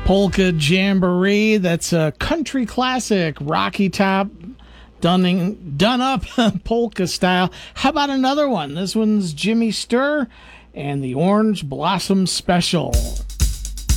Polka Jamboree. That's a country classic, Rocky Top, done up polka style. How about another one? This one's Jimmy Sturr and the Orange Blossom Special.